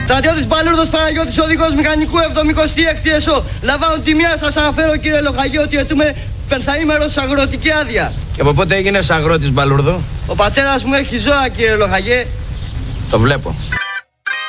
Στρατιώτης Μπαλούρδος Παναγιώτης, οδηγός μηχανικού 76η ΕΣΟ. Λαμβάνω τη μία, σας αναφέρω κύριε Λοχαγέ ότι αιτούμε πενθαήμερος αγροτική άδεια. Και από πότε έγινες αγρότης, Μπαλούρδο? Ο πατέρας μου έχει ζώα κύριε Λοχαγέ. Το βλέπω.